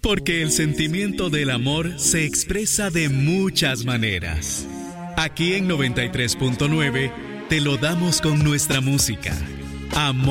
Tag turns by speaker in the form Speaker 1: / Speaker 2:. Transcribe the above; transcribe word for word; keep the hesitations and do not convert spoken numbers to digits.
Speaker 1: Porque el sentimiento del amor se expresa de muchas maneras. Aquí en noventa y tres punto nueve te lo damos con nuestra música. Amor.